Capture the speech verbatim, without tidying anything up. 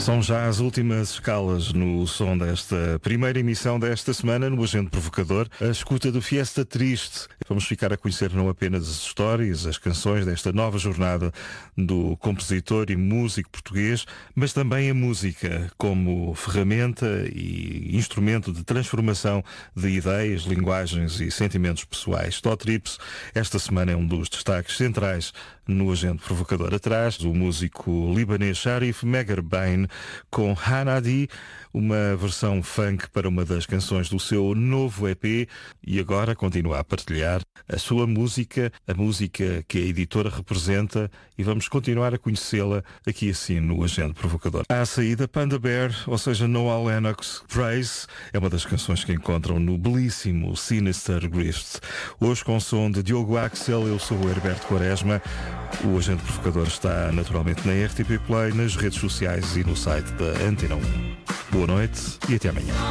São já as últimas escalas no som desta primeira emissão desta semana no Agente Provocador, a escuta do Fiesta Triste. Vamos ficar a conhecer não apenas as histórias, as canções desta nova jornada do compositor e músico português, mas também a música como ferramenta e instrumento de transformação de ideias, linguagens e sentimentos pessoais. Tó Trips, esta semana é um dos destaques centrais no Agente Provocador. Atrás, o músico libanês Sharif Megarbain com Hanadi, uma versão funk para uma das canções do seu novo E P, e agora continua a partilhar a sua música, a música que a editora representa, e vamos continuar a conhecê-la aqui assim no Agente Provocador. À saída, Panda Bear, ou seja, Noah Lennox, Praise, é uma das canções que encontram no belíssimo Sinister Grift. Hoje com o som de Diogo Axel, eu sou o Herberto Quaresma. O Agente Provocador está naturalmente na R T P Play, nas redes sociais e no site da Antena um. Boa noite e até amanhã.